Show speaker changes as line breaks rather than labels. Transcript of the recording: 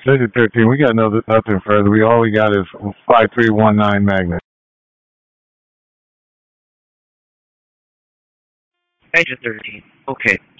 Agent 13, we got nothing further. All we got is 5319 Magnus.
Agent 13. Okay.